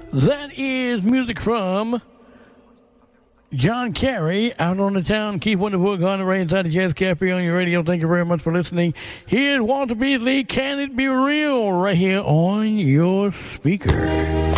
That is music from John Kerry, Out on the Town. Keep on the book on the right inside the Jazz Cafe on your radio. Thank you very much for listening. Here's Walter Beasley, Can It Be Real, right here on your speaker.